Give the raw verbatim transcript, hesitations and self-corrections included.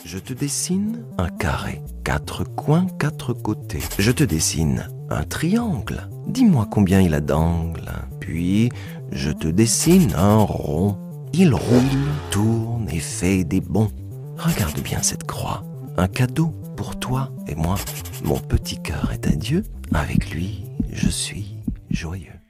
Je te dessine un carré, quatre coins, quatre côtés. Je te dessine un triangle, dis-moi combien il a d'angles. Puis, je te dessine un rond. Il roule, tourne et fait des bonds. Regarde bien cette croix, un cadeau pour toi et moi. Mon petit cœur est à Dieu, avec lui je suis joyeux.